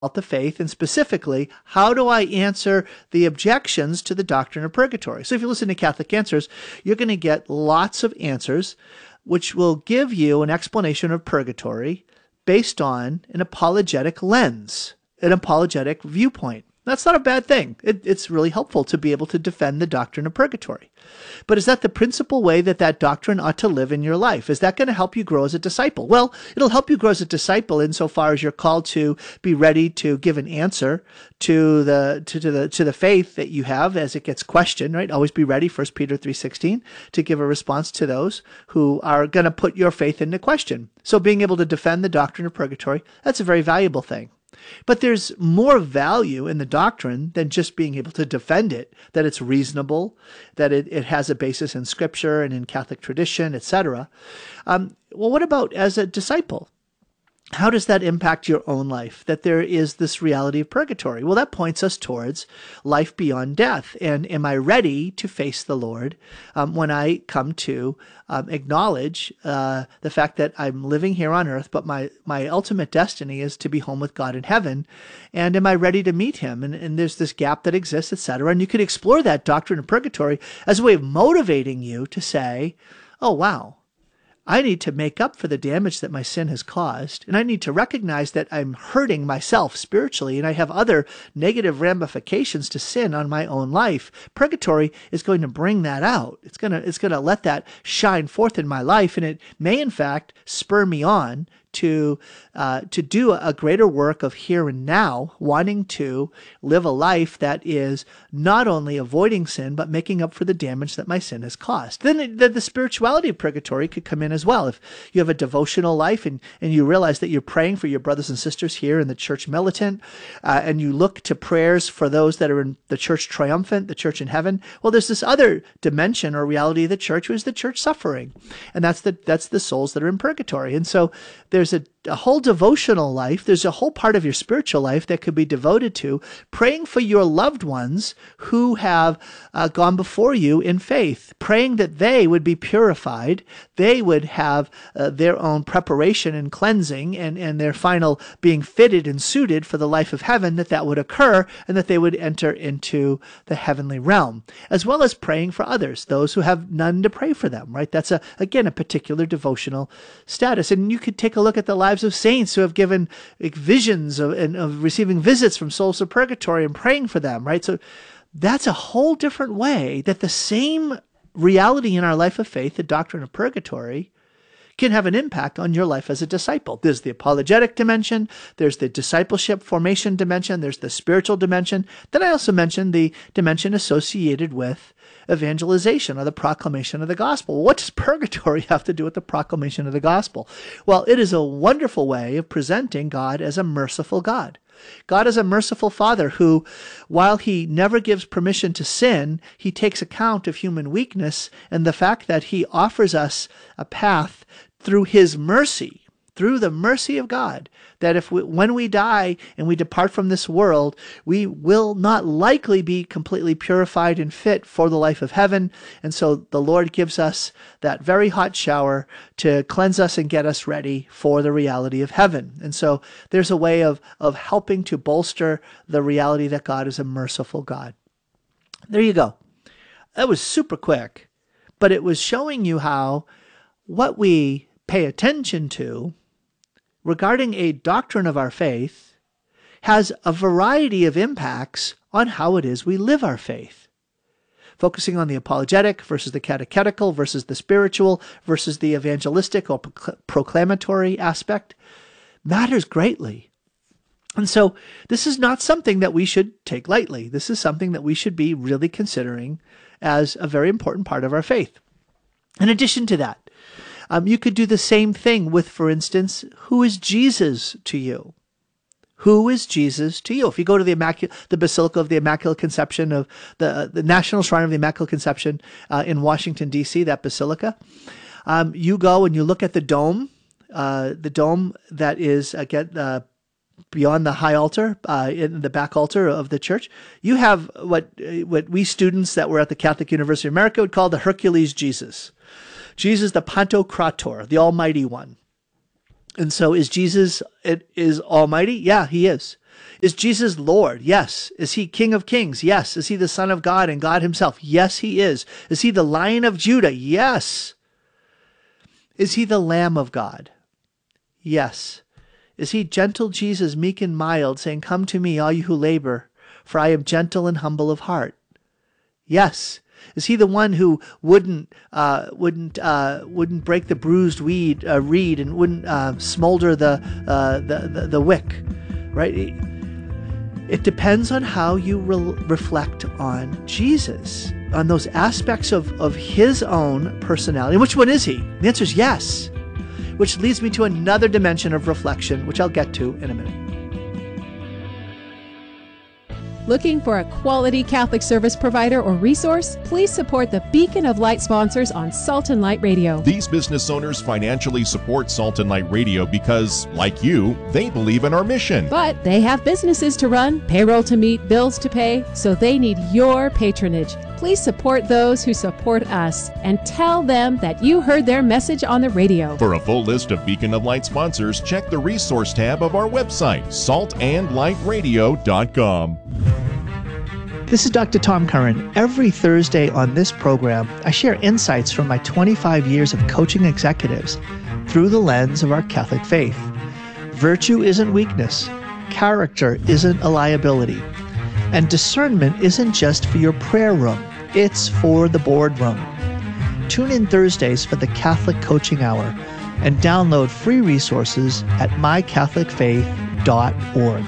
the faith, and specifically, how do I answer the objections to the doctrine of purgatory? So if you listen to Catholic Answers, you're going to get lots of answers which will give you an explanation of purgatory based on an apologetic lens, an apologetic viewpoint. That's not a bad thing. It's really helpful to be able to defend the doctrine of purgatory. But is that the principal way that doctrine ought to live in your life? Is that going to help you grow as a disciple? Well, it'll help you grow as a disciple insofar as you're called to be ready to give an answer to the faith that you have as it gets questioned, right? Always be ready, 1 Peter 3:16, to give a response to those who are going to put your faith into question. So being able to defend the doctrine of purgatory, that's a very valuable thing. But there's more value in the doctrine than just being able to defend it, that it's reasonable, that it has a basis in Scripture and in Catholic tradition, etc. Well, what about as a disciple? How does that impact your own life, that there is this reality of purgatory? Well, that points us towards life beyond death. And am I ready to face the Lord when I come to acknowledge the fact that I'm living here on earth, but my ultimate destiny is to be home with God in heaven? And am I ready to meet him? And there's this gap that exists, etc. And you could explore that doctrine of purgatory as a way of motivating you to say, oh, wow, I need to make up for the damage that my sin has caused, and I need to recognize that I'm hurting myself spiritually, and I have other negative ramifications to sin on my own life. Purgatory is going to bring that out. It's going to let that shine forth in my life, and it may, in fact, spur me on to do a greater work of here and now, wanting to live a life that is not only avoiding sin, but making up for the damage that my sin has caused. Then the spirituality of purgatory could come in as well. If you have a devotional life and you realize that you're praying for your brothers and sisters here in the church militant, and you look to prayers for those that are in the church triumphant, the church in heaven, well, there's this other dimension or reality of the church, which is the church suffering. And that's the souls that are in purgatory. And so there's a whole devotional life. There's a whole part of your spiritual life that could be devoted to praying for your loved ones who have gone before you in faith, praying that they would be purified, they would have their own preparation and cleansing and their final being fitted and suited for the life of heaven, that would occur and that they would enter into the heavenly realm, as well as praying for others, those who have none to pray for them, right? That's again a particular devotional status. And you could take a look at the lives of saints who have given visions of receiving visits from souls of purgatory and praying for them, right? So that's a whole different way that the same reality in our life of faith, the doctrine of purgatory, can have an impact on your life as a disciple. There's the apologetic dimension, there's the discipleship formation dimension, there's the spiritual dimension. Then I also mentioned the dimension associated with evangelization or the proclamation of the gospel. What does purgatory have to do with the proclamation of the gospel? Well, it is a wonderful way of presenting God as a merciful God. God is a merciful Father who, while he never gives permission to sin, he takes account of human weakness and the fact that he offers us a path through his mercy, through the mercy of God, that when we die and we depart from this world, we will not likely be completely purified and fit for the life of heaven. And so the Lord gives us that very hot shower to cleanse us and get us ready for the reality of heaven. And so there's a way of helping to bolster the reality that God is a merciful God. There you go. That was super quick, but it was showing you how what we pay attention to regarding a doctrine of our faith has a variety of impacts on how it is we live our faith. Focusing on the apologetic versus the catechetical versus the spiritual versus the evangelistic or proclamatory aspect matters greatly. And so this is not something that we should take lightly. This is something that we should be really considering as a very important part of our faith. In addition to that, you could do the same thing with, for instance, who is Jesus to you? Who is Jesus to you? If you go to the Basilica of the Immaculate Conception of the National Shrine of the Immaculate Conception in Washington, D.C., that basilica, you go and you look at the dome that is, again, beyond the high altar, in the back altar of the church. You have what we students that were at the Catholic University of America would call the Hercules Jesus. Jesus, the Pantocrator, the Almighty One. And so is Jesus, it is Almighty? Yeah, he is. Is Jesus Lord? Yes. Is he King of Kings? Yes. Is he the Son of God and God himself? Yes, he is. Is he the Lion of Judah? Yes. Is he the Lamb of God? Yes. Is he gentle Jesus, meek and mild, saying, "Come to me, all you who labor, for I am gentle and humble of heart"? Yes. Is he the one who wouldn't break the bruised reed and wouldn't smolder the wick? Right? It depends on how you reflect on Jesus, on those aspects of his own personality. And which one is he? The answer is yes. Which leads me to another dimension of reflection, which I'll get to in a minute. Looking for a quality Catholic service provider or resource? Please support the Beacon of Light sponsors on Salt and Light Radio. These business owners financially support Salt and Light Radio because, like you, they believe in our mission. But they have businesses to run, payroll to meet, bills to pay, so they need your patronage. Please support those who support us and tell them that you heard their message on the radio. For a full list of Beacon of Light sponsors, check the resource tab of our website, saltandlightradio.com. This is Dr. Tom Curran. Every Thursday on this program, I share insights from my 25 years of coaching executives through the lens of our Catholic faith. Virtue isn't weakness. Character isn't a liability. And discernment isn't just for your prayer room. It's for the boardroom. Tune in Thursdays for the Catholic Coaching Hour and download free resources at mycatholicfaith.org.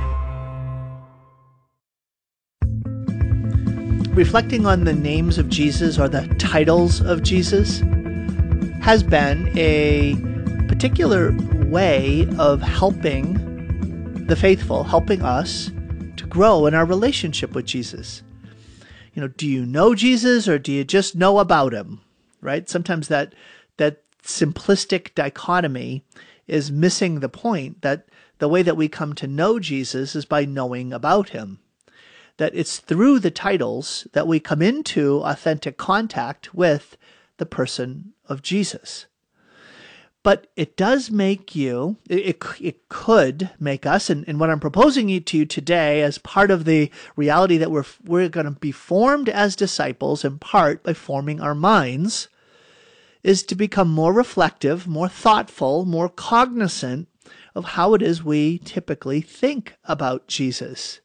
Reflecting on the names of Jesus or the titles of Jesus has been a particular way of helping the faithful, helping us to grow in our relationship with Jesus. You know, do you know Jesus or do you just know about him? Right? Sometimes that simplistic dichotomy is missing the point that the way that we come to know Jesus is by knowing about him. That it's through the titles that we come into authentic contact with the person of Jesus. But it does make you, it could make us, and what I'm proposing to you today as part of the reality that we're going to be formed as disciples in part by forming our minds, is to become more reflective, more thoughtful, more cognizant of how it is we typically think about Jesus.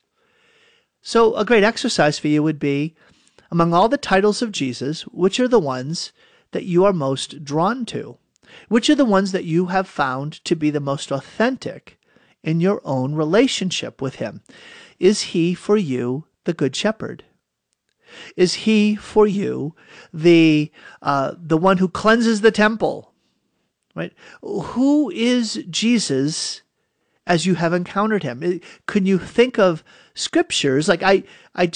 So a great exercise for you would be, among all the titles of Jesus, which are the ones that you are most drawn to? Which are the ones that you have found to be the most authentic in your own relationship with him? Is he for you the Good Shepherd? Is he for you the one who cleanses the temple? Right? Who is Jesus as you have encountered him? Can you think of scriptures? Like I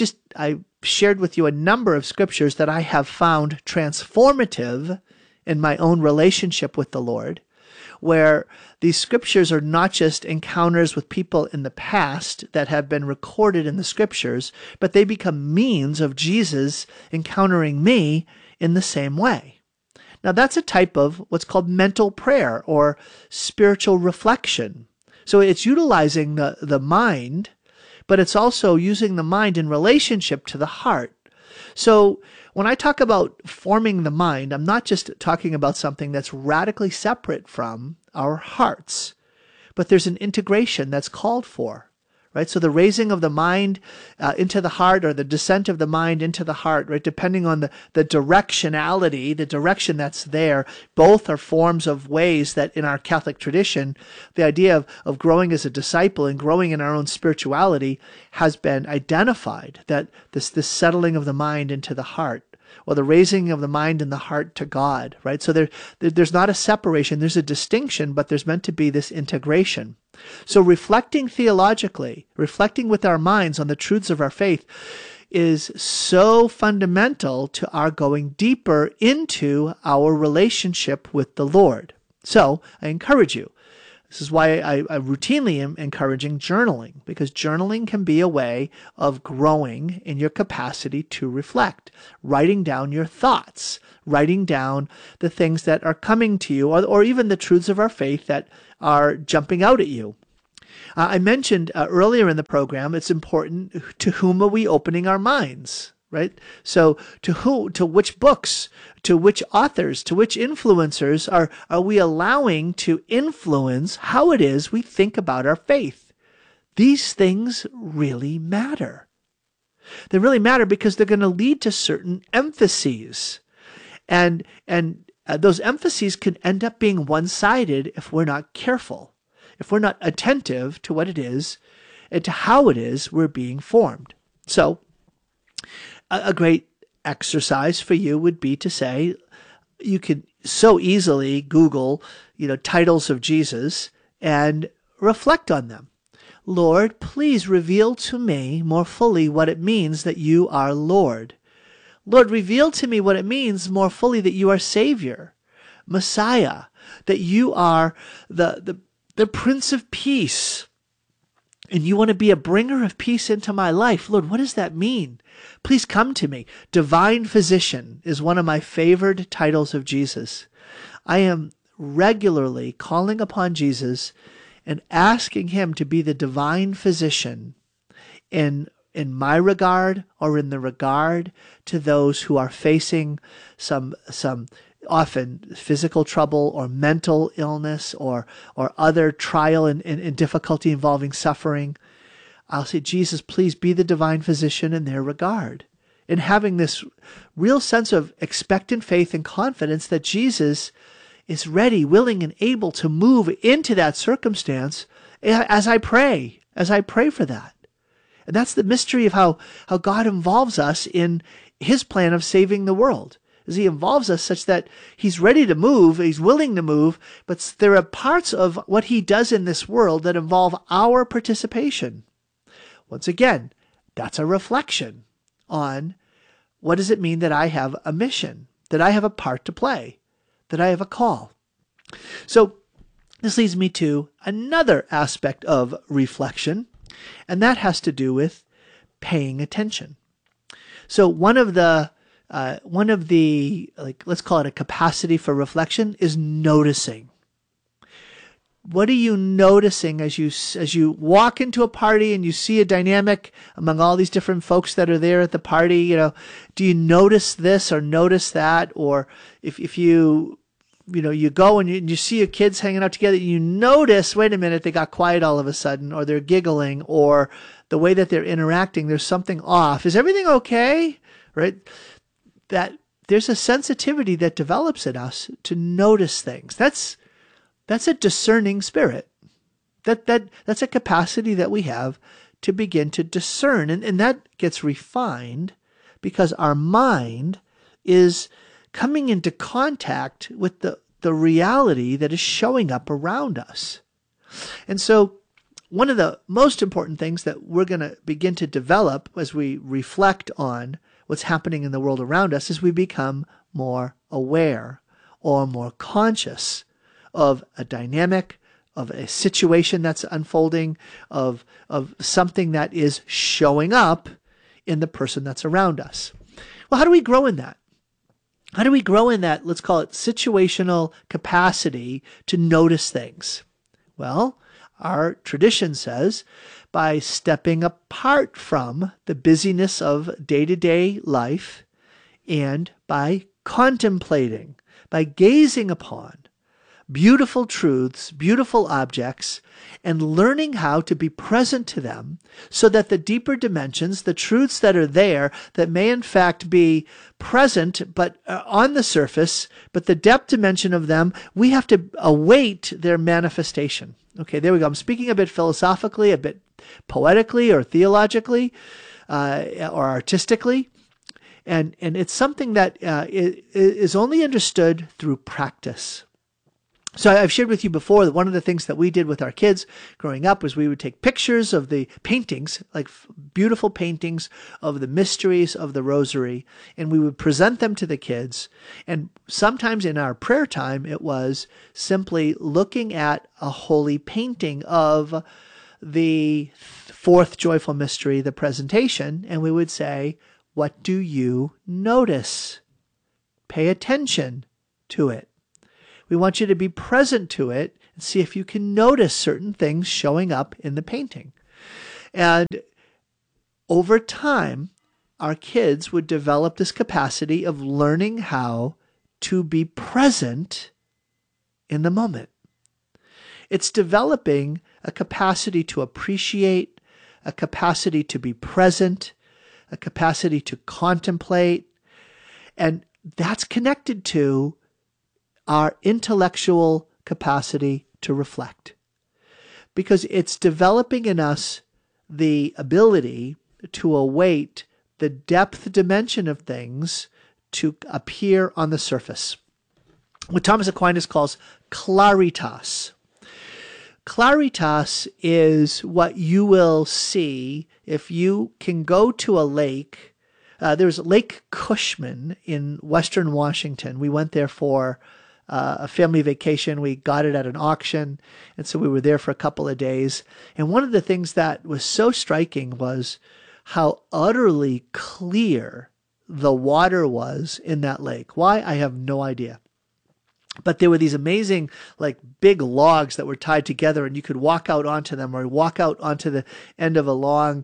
shared with you a number of scriptures that I have found transformative in my own relationship with the Lord, where these scriptures are not just encounters with people in the past that have been recorded in the scriptures, but they become means of Jesus encountering me in the same way. Now that's a type of what's called mental prayer or spiritual reflection. So it's utilizing the mind, but it's also using the mind in relationship to the heart. So when I talk about forming the mind, I'm not just talking about something that's radically separate from our hearts, but there's an integration that's called for, right? So the raising of the mind into the heart, or the descent of the mind into the heart, right? Depending on the directionality, the direction that's there, both are forms of ways that in our Catholic tradition, the idea of growing as a disciple and growing in our own spirituality has been identified, that this settling of the mind into the heart, or the raising of the mind and the heart to God, right? So there's not a separation, there's a distinction, but there's meant to be this integration. So reflecting theologically, reflecting with our minds on the truths of our faith is so fundamental to our going deeper into our relationship with the Lord. So I encourage you. This is why I routinely am encouraging journaling, because journaling can be a way of growing in your capacity to reflect, writing down your thoughts, writing down the things that are coming to you, or even the truths of our faith that are jumping out at you. I mentioned earlier in the program, it's important to whom are we opening our minds, right? So to who, to which books, to which authors, to which influencers are we allowing to influence how it is we think about our faith? These things really matter. They really matter because they're going to lead to certain emphases. And those emphases can end up being one-sided if we're not careful, if we're not attentive to what it is and to how it is we're being formed. So a great exercise for you would be to say, you could so easily Google, titles of Jesus and reflect on them. Lord, please reveal to me more fully what it means that you are Lord. Lord, reveal to me what it means more fully that you are Savior, Messiah, that you are the Prince of Peace, and you want to be a bringer of peace into my life. Lord, what does that mean? Please come to me. Divine Physician is one of my favorite titles of Jesus. I am regularly calling upon Jesus and asking him to be the divine physician in my regard or in the regard to those who are facing some often physical trouble or mental illness or other trial and difficulty involving suffering. I'll say, Jesus, please be the divine physician in their regard. And having this real sense of expectant faith and confidence that Jesus is ready, willing, and able to move into that circumstance as I pray for that. And that's the mystery of how God involves us in his plan of saving the world. Is he involves us such that he's ready to move, he's willing to move, but there are parts of what he does in this world that involve our participation. Once again, that's a reflection on what does it mean that I have a mission, that I have a part to play, that I have a call. So this leads me to another aspect of reflection, and that has to do with paying attention. So one of the let's call it a capacity for reflection is noticing. What are you noticing as you walk into a party and you see a dynamic among all these different folks that are there at the party? Do you notice this or notice that? Or if you go and you see your kids hanging out together, you notice, wait a minute, they got quiet all of a sudden, or they're giggling, or the way that they're interacting, there's something off. Is everything okay? Right? That there's a sensitivity that develops in us to notice things. That's a discerning spirit. That's a capacity that we have to begin to discern. And that gets refined because our mind is coming into contact with the reality that is showing up around us. And so one of the most important things that we're going to begin to develop as we reflect on what's happening in the world around us is we become more aware or more conscious of a dynamic, of a situation that's unfolding, of something that is showing up in the person that's around us. Well, how do we grow in that? How do we grow in that, let's call it situational capacity to notice things? Well, our tradition says by stepping apart from the busyness of day-to-day life and by contemplating, by gazing upon beautiful truths, beautiful objects, and learning how to be present to them so that the deeper dimensions, the truths that are there that may in fact be present but on the surface, but the depth dimension of them, we have to await their manifestation. Okay, there we go. I'm speaking a bit philosophically, a bit poetically or theologically or artistically. And it's something that is only understood through practice. So I've shared with you before that one of the things that we did with our kids growing up was we would take pictures of the paintings, like beautiful paintings of the mysteries of the Rosary, and we would present them to the kids. And sometimes in our prayer time, it was simply looking at a holy painting of the fourth joyful mystery, the Presentation, and we would say, what do you notice? Pay attention to it. We want you to be present to it and see if you can notice certain things showing up in the painting. And over time, our kids would develop this capacity of learning how to be present in the moment. It's developing a capacity to appreciate, a capacity to be present, a capacity to contemplate, and that's connected to our intellectual capacity to reflect. Because it's developing in us the ability to await the depth dimension of things to appear on the surface. What Thomas Aquinas calls claritas. Claritas is what you will see if you can go to a lake. There's Lake Cushman in Western Washington. We went there for a family vacation. We got it at an auction, and so we were there for a couple of days. And one of the things that was so striking was how utterly clear the water was in that lake. Why? I have no idea. But there were these amazing, like, big logs that were tied together, and you could walk out onto them or walk out onto the end of a long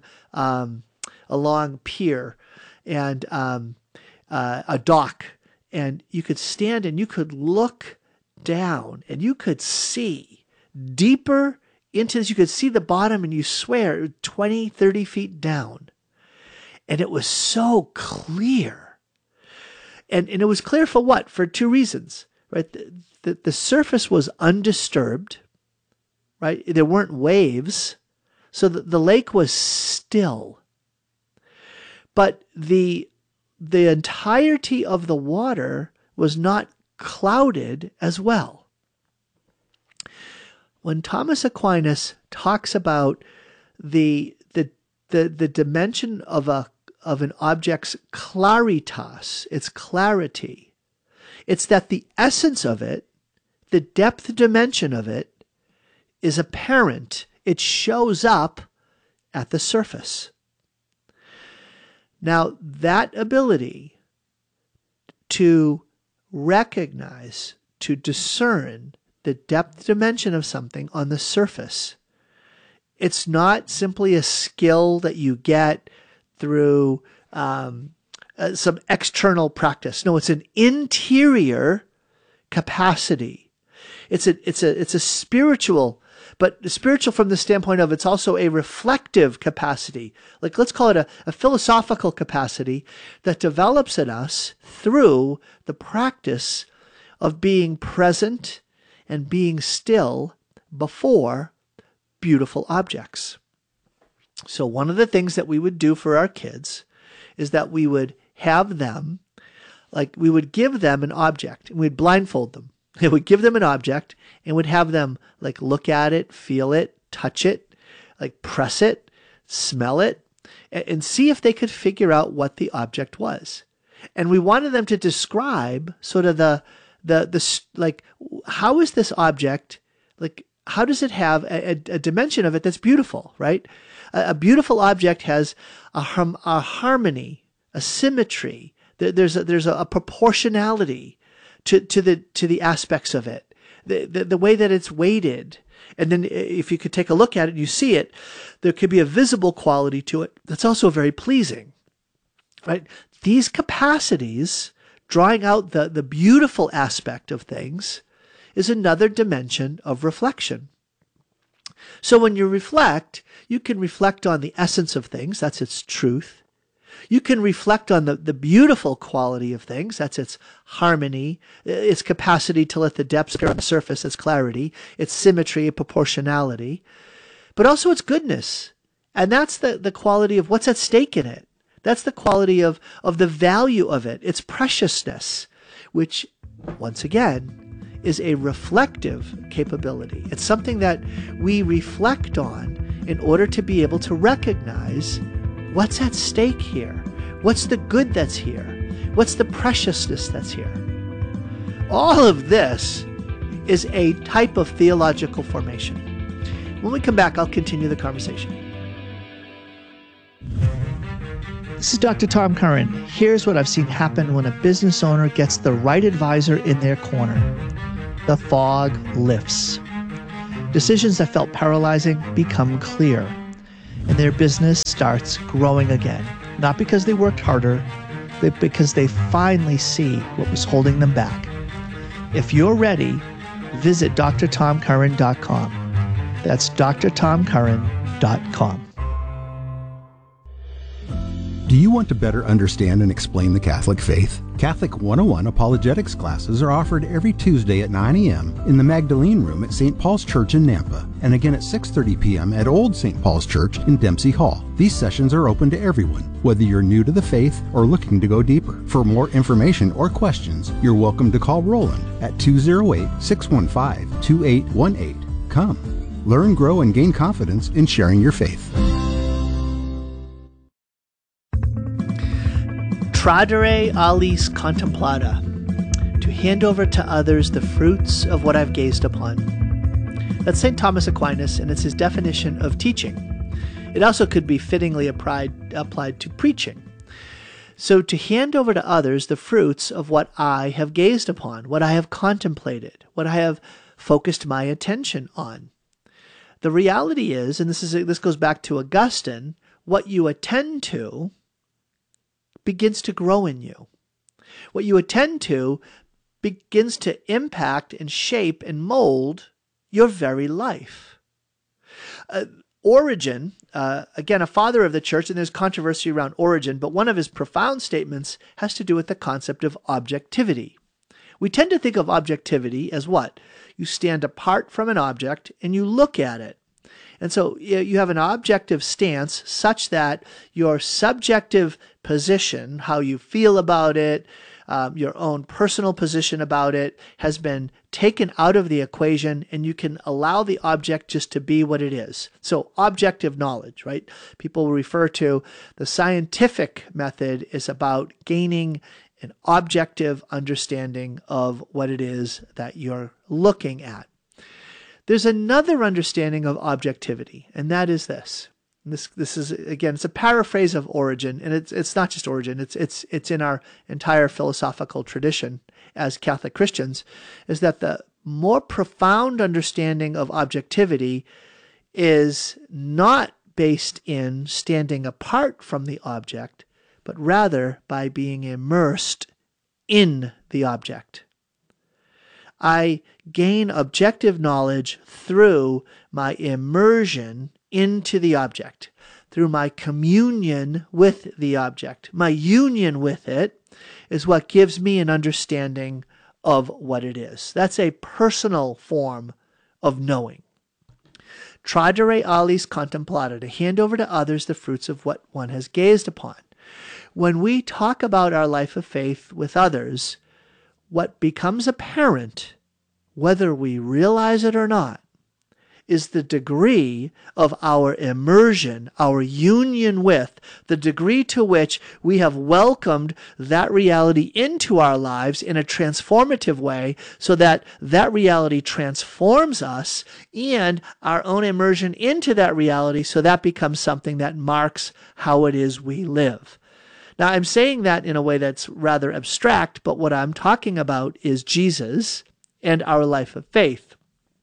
pier and a dock. And you could stand and you could look down and you could see deeper into this. You could see the bottom, and you swear 20, 30 feet down. And it was so clear. And it was clear for what? For two reasons. Right, the surface was undisturbed, right? There weren't waves, so the lake was still. But the entirety of the water was not clouded as well. When Thomas Aquinas talks about the dimension of an object's claritas, its clarity, it's that the essence of it, the depth dimension of it, is apparent. It shows up at the surface. Now, that ability to recognize, to discern the depth dimension of something on the surface, it's not simply a skill that you get through some external practice. No, it's an interior capacity. It's a spiritual, but spiritual from the standpoint of it's also a reflective capacity. Like, let's call it a philosophical capacity that develops in us through the practice of being present and being still before beautiful objects. So one of the things that we would do for our kids is that we would have them, like, we would give them an object and we'd blindfold them. We would give them an object and would have them, like, look at it, feel it, touch it, like, press it, smell it, and see if they could figure out what the object was. And we wanted them to describe sort of the like, how is this object, like, how does it have a dimension of it that's beautiful, right? A beautiful object has a harmony, a symmetry. There's a proportionality to the aspects of it, the way that it's weighted. And then if you could take a look at it and you see it, there could be a visible quality to it that's also very pleasing, right? These capacities, drawing out the beautiful aspect of things, is another dimension of reflection. So when you reflect, you can reflect on the essence of things, that's its truth. You can reflect on the beautiful quality of things, that's its harmony, its capacity to let the depths appear on the surface, its clarity, its symmetry, proportionality, but also its goodness. And that's the quality of what's at stake in it. That's the quality of the value of it, its preciousness, which, once again, is a reflective capability. It's something that we reflect on in order to be able to recognize what's at stake here, what's the good that's here, what's the preciousness that's here. All of this is a type of theological formation. When we come back, I'll continue the conversation. This is Dr. Tom Curran. Here's what I've seen happen when a business owner gets the right advisor in their corner. The fog lifts. Decisions that felt paralyzing become clear, and their business starts growing again. Not because they worked harder, but because they finally see what was holding them back. If you're ready, visit drtomcurran.com. That's drtomcurran.com. Do you want to better understand and explain the Catholic faith? Catholic 101 apologetics classes are offered every Tuesday at 9 a.m. in the Magdalene Room at St. Paul's Church in Nampa, and again at 6:30 p.m. at Old St. Paul's Church in Dempsey Hall. These sessions are open to everyone, whether you're new to the faith or looking to go deeper. For more information or questions, you're welcome to call Roland at 208-615-2818. Come, learn, grow, and gain confidence in sharing your faith. Tradere alis contemplata, to hand over to others the fruits of what I've gazed upon. That's St. Thomas Aquinas, and it's his definition of teaching. It also could be fittingly applied to preaching. So to hand over to others the fruits of what I have gazed upon, what I have contemplated, what I have focused my attention on. The reality is, and this goes back to Augustine, what you attend to begins to grow in you. What you attend to begins to impact and shape and mold your very life. Origen, again, a father of the church, and there's controversy around Origen, but one of his profound statements has to do with the concept of objectivity. We tend to think of objectivity as what? You stand apart from an object and you look at it. And so you have an objective stance such that your subjective position, how you feel about it, your own personal position about it, has been taken out of the equation, and you can allow the object just to be what it is. So objective knowledge, right? People refer to the scientific method is about gaining an objective understanding of what it is that you're looking at. There's another understanding of objectivity, and that is this. This is, again, it's a paraphrase of Origen, and it's not just Origen, it's in our entire philosophical tradition as Catholic Christians, is that the more profound understanding of objectivity is not based in standing apart from the object, but rather by being immersed in the object. I gain objective knowledge through my immersion into the object, through my communion with the object. My union with it is what gives me an understanding of what it is. That's a personal form of knowing. Tradere alis contemplata, to hand over to others the fruits of what one has gazed upon. When we talk about our life of faith with others, what becomes apparent, whether we realize it or not, is the degree of our immersion, our union with, the degree to which we have welcomed that reality into our lives in a transformative way, so that that reality transforms us, and our own immersion into that reality, so that becomes something that marks how it is we live. Now, I'm saying that in a way that's rather abstract, but what I'm talking about is Jesus and our life of faith.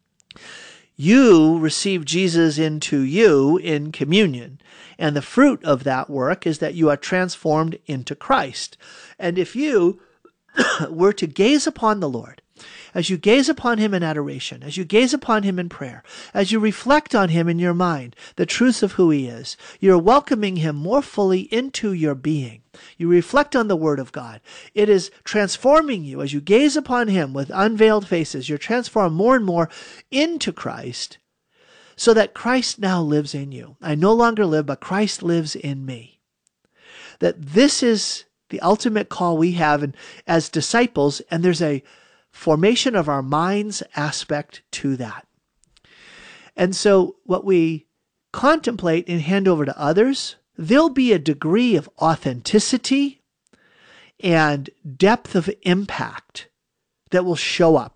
You receive Jesus into you in communion, and the fruit of that work is that you are transformed into Christ. And if you were to gaze upon the Lord, as you gaze upon him in adoration, as you gaze upon him in prayer, as you reflect on him in your mind, the truths of who he is, you're welcoming him more fully into your being. You reflect on the Word of God. It is transforming you as you gaze upon him with unveiled faces. You're transformed more and more into Christ, so that Christ now lives in you. I no longer live, but Christ lives in me. That this is the ultimate call we have as disciples, and there's a formation of our minds aspect to that. And so what we contemplate and hand over to others, there'll be a degree of authenticity and depth of impact that will show up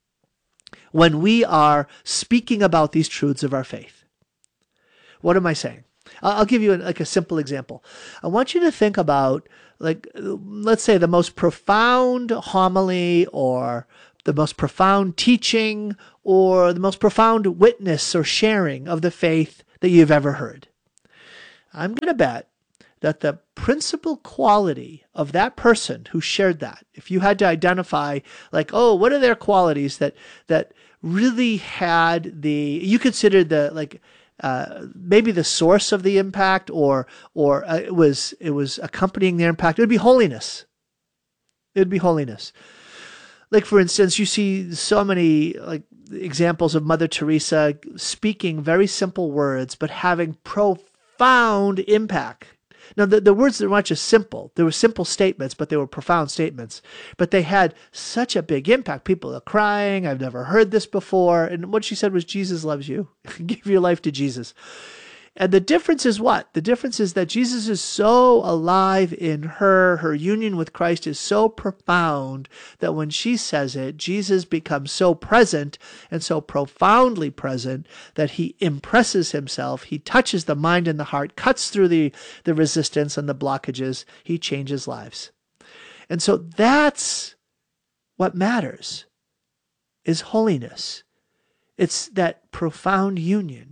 when we are speaking about these truths of our faith. What am I saying? I'll give you a simple example. I want you to think about, let's say, the most profound homily or the most profound teaching or the most profound witness or sharing of the faith that you've ever heard. I'm going to bet that the principal quality of that person who shared that, if you had to identify, like, oh, what are their qualities that really had you considered the, like, maybe the source of the impact or it was accompanying their impact, it would be holiness. It would be holiness. Like, for instance, you see so many, like, examples of Mother Teresa speaking very simple words, but having profound impact. Now, the words weren't just simple. They were simple statements, but they were profound statements. But they had such a big impact. People are crying. I've never heard this before. And what she said was, Jesus loves you. Give your life to Jesus. And the difference is what? The difference is that Jesus is so alive in her. Her union with Christ is so profound that when she says it, Jesus becomes so present and so profoundly present that he impresses himself. He touches the mind and the heart, cuts through the resistance and the blockages. He changes lives. And so that's what matters, is holiness. It's that profound union.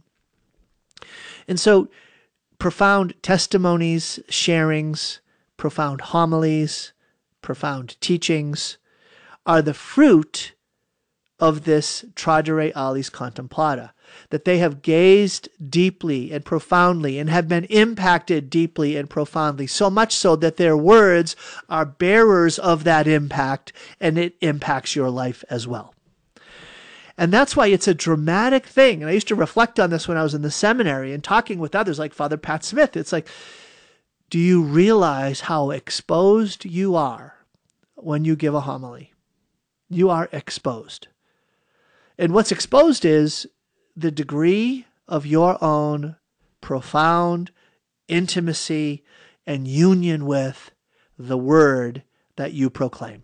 And so profound testimonies, sharings, profound homilies, profound teachings are the fruit of this tradere alis contemplata, that they have gazed deeply and profoundly and have been impacted deeply and profoundly, so much so that their words are bearers of that impact, and it impacts your life as well. And that's why it's a dramatic thing. And I used to reflect on this when I was in the seminary and talking with others like Father Pat Smith. It's like, do you realize how exposed you are when you give a homily? You are exposed. And what's exposed is the degree of your own profound intimacy and union with the word that you proclaim.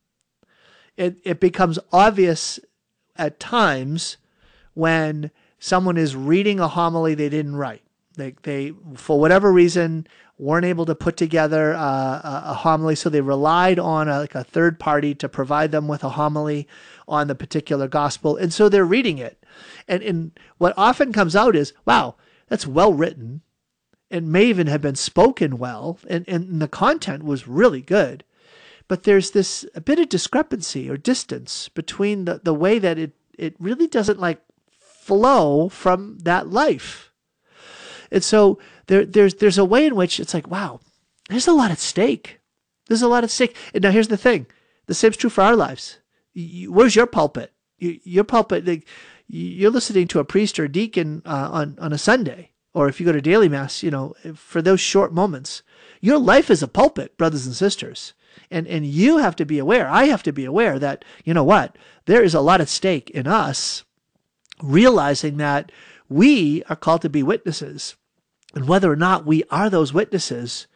It becomes obvious at times when someone is reading a homily they didn't write. They for whatever reason, weren't able to put together a homily, so they relied on a third party to provide them with a homily on the particular gospel. And so they're reading it. And what often comes out is, wow, that's well written. It may even have been spoken well, and the content was really good. But there's a bit of discrepancy or distance between the way that it really doesn't like flow from that life. And so there's a way in which it's like, wow, there's a lot at stake. There's a lot at stake. And now here's the thing. The same's true for our lives. Where's your pulpit? Your pulpit, you're listening to a priest or a deacon on a Sunday, or if you go to daily mass, for those short moments. Your life is a pulpit, brothers and sisters. And you have to be aware, I have to be aware that, you know what, there is a lot at stake in us, realizing that we are called to be witnesses. And whether or not we are those witnesses,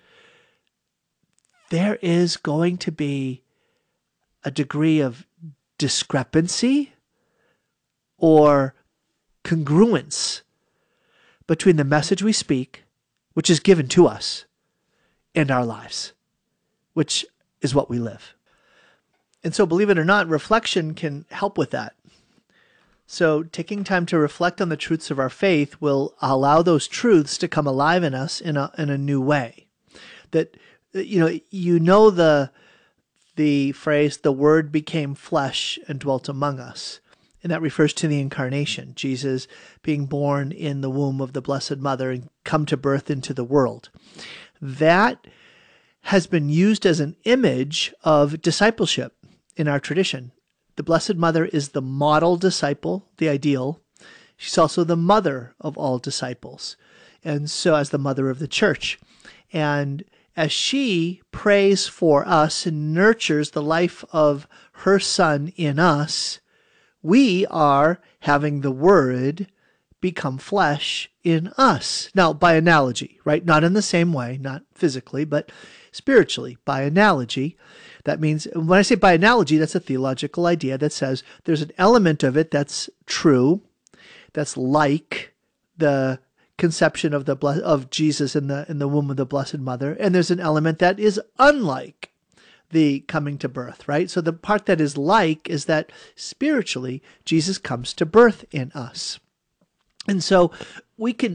there is going to be a degree of discrepancy or congruence between the message we speak, which is given to us, and our lives, which is what we live. And so, believe it or not, reflection can help with that. So taking time to reflect on the truths of our faith will allow those truths to come alive in us in a new way. That, the phrase, the Word became flesh and dwelt among us. And that refers to the incarnation, Jesus being born in the womb of the Blessed Mother and come to birth into the world. That has been used as an image of discipleship in our tradition. The Blessed Mother is the model disciple, the ideal. She's also the mother of all disciples, and so as the mother of the church. And as she prays for us and nurtures the life of her Son in us, we are having the Word become flesh in us. Now, by analogy, right? Not in the same way, not physically, but spiritually, by analogy. That means, when I say by analogy, that's a theological idea that says there's an element of it that's true, that's like the conception of Jesus in the womb of the Blessed Mother, and there's an element that is unlike the coming to birth, right? So the part that is like is that spiritually, Jesus comes to birth in us. And so we can,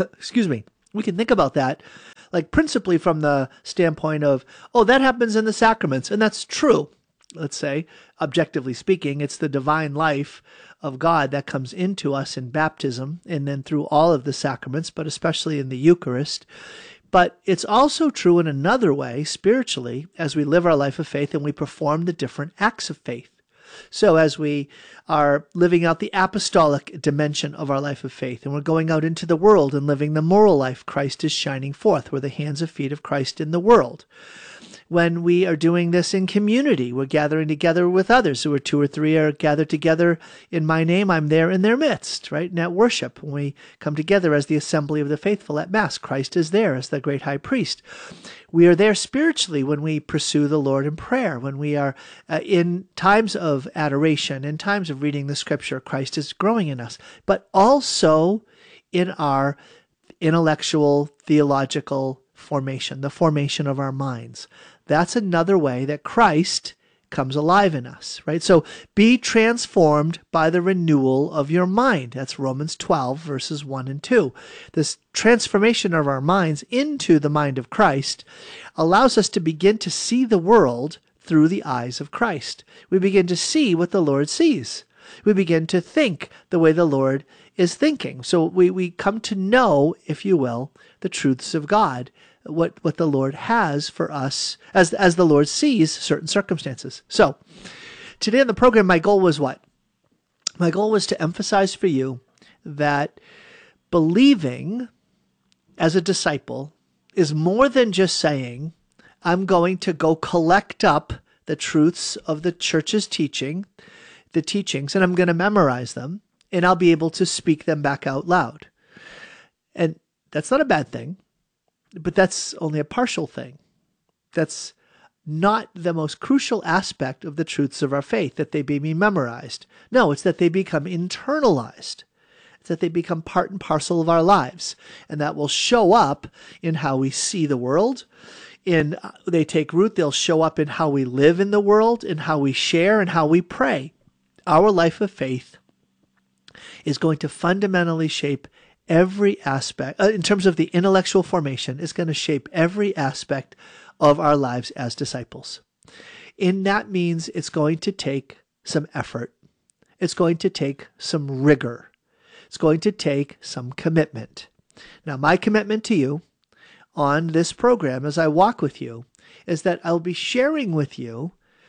we can think about that like principally from the standpoint of, oh, that happens in the sacraments. And that's true. Let's say, objectively speaking, it's the divine life of God that comes into us in baptism and then through all of the sacraments, but especially in the Eucharist. But it's also true in another way, spiritually, as we live our life of faith and we perform the different acts of faith. So as we are living out the apostolic dimension of our life of faith, and we're going out into the world and living the moral life Christ is shining forth, we're the hands and feet of Christ in the world. When we are doing this in community, we're gathering together with others. So where 2 or 3 are gathered together in my name, I'm there in their midst, right? And at worship, when we come together as the assembly of the faithful at Mass, Christ is there as the great high priest. We are there spiritually when we pursue the Lord in prayer, when we are in times of adoration, in times of reading the Scripture, Christ is growing in us, but also in our intellectual, theological formation, the formation of our minds. That's another way that Christ comes alive in us, right? So be transformed by the renewal of your mind. That's Romans 12, verses 1 and 2. This transformation of our minds into the mind of Christ allows us to begin to see the world through the eyes of Christ. We begin to see what the Lord sees. We begin to think the way the Lord is thinking. So we come to know, if you will, the truths of God, what the Lord has for us as the Lord sees certain circumstances. So today on the program, my goal was what? My goal was to emphasize for you that believing as a disciple is more than just saying, I'm going to go collect up the truths of the church's teaching, the teachings, and I'm going to memorize them, and I'll be able to speak them back out loud. And that's not a bad thing. But that's only a partial thing. That's not the most crucial aspect of the truths of our faith, that they be memorized. No, it's that they become internalized. It's that they become part and parcel of our lives. And that will show up in how we see the world. They take root, they'll show up in how we live in the world, in how we share, and how we pray. Our life of faith is going to fundamentally shape every aspect, in terms of the intellectual formation, is going to shape every aspect of our lives as disciples. And that means it's going to take some effort. It's going to take some rigor. It's going to take some commitment. Now, my commitment to you on this program as I walk with you is that I'll be sharing with you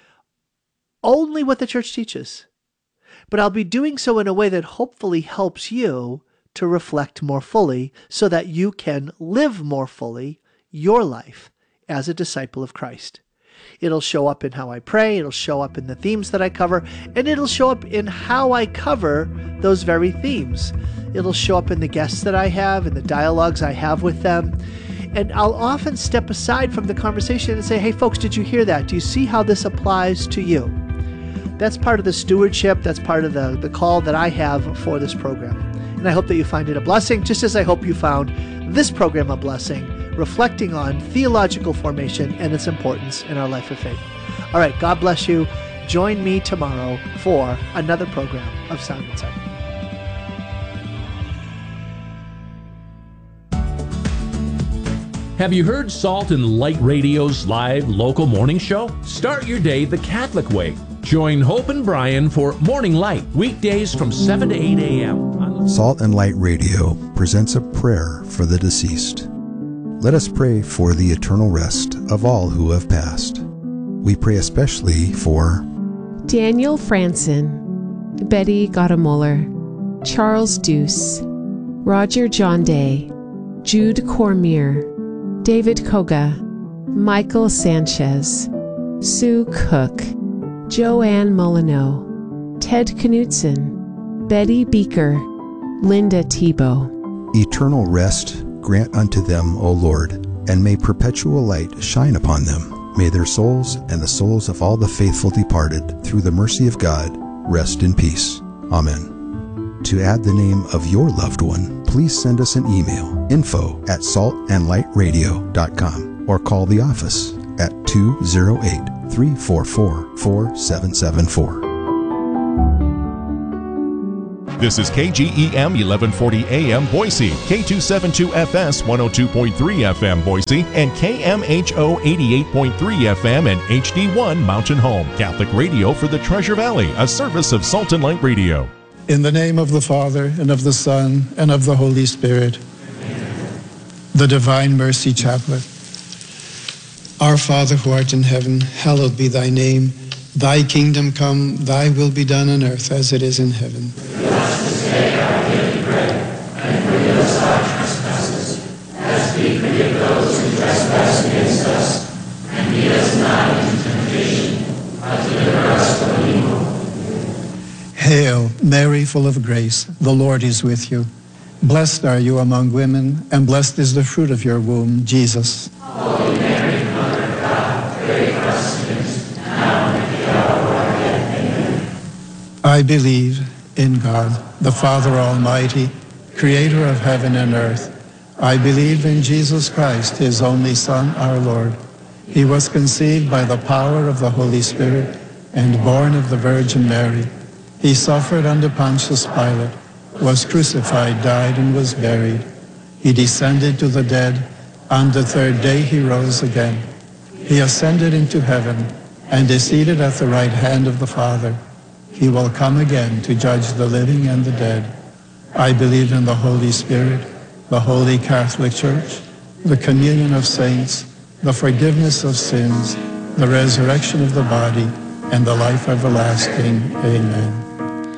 only what the church teaches. But I'll be doing so in a way that hopefully helps you to reflect more fully so that you can live more fully your life as a disciple of Christ. It'll show up in how I pray, it'll show up in the themes that I cover, and it'll show up in how I cover those very themes. It'll show up in the guests that I have, in the dialogues I have with them. And I'll often step aside from the conversation and say, hey folks, did you hear that? Do you see how this applies to you? That's part of the stewardship, that's part of the call that I have for this program. And I hope that you find it a blessing, just as I hope you found this program a blessing, reflecting on theological formation and its importance in our life of faith. All right, God bless you. Join me tomorrow for another program of Sound Insight. Have you heard Salt and Light Radio's live local morning show? Start your day the Catholic way. Join Hope and Brian for Morning Light, weekdays from 7 to 8 a.m. Salt and Light Radio presents a prayer for the deceased. Let us pray for the eternal rest of all who have passed. We pray especially for Daniel Franson, Betty Gottemoeller, Charles Deuce, Roger John Day, Jude Cormier, David Koga, Michael Sanchez, Sue Cook, Joanne Molyneux, Ted Knudsen, Betty Beaker, Linda Tebow. eternal rest grant unto them, O Lord, and may perpetual light shine upon them. May their souls and the souls of all the faithful departed, through the mercy of God, rest in peace. Amen. To add the name of your loved one, please send us an email, info@saltandlightradio.com, or call the office at 208 888-344-4774. This is KGEM 1140 AM Boise, K272FS 102.3 FM Boise, and KMHO 88.3 FM and HD1 Mountain Home. Catholic radio for the Treasure Valley, a service of Salt and Light Radio. In the name of the Father, and of the Son, and of the Holy Spirit. Amen. The Divine Mercy Chaplet. Our Father who art in heaven, hallowed be thy name. Thy kingdom come, thy will be done on earth as it is in heaven. Give us this day our daily bread, and forgive us our trespasses, as we forgive those who trespass against us. And lead us not into temptation, but deliver us from evil. Hail, Mary, full of grace, the Lord is with you. Blessed are you among women, and blessed is the fruit of your womb, Jesus. Holy Mary, Mother of God, pray for us sinners, now and at the hour of our death. Amen. I believe in God, the Father Almighty, creator of heaven and earth. I believe in Jesus Christ, his only Son, our Lord. He was conceived by the power of the Holy Spirit and born of the Virgin Mary. He suffered under Pontius Pilate, was crucified, died, and was buried. He descended to the dead. On the third day he rose again. He ascended into heaven and is seated at the right hand of the Father. He will come again to judge the living and the dead. I believe in the Holy Spirit, the Holy Catholic Church, the communion of saints, the forgiveness of sins, the resurrection of the body, and the life everlasting. Amen.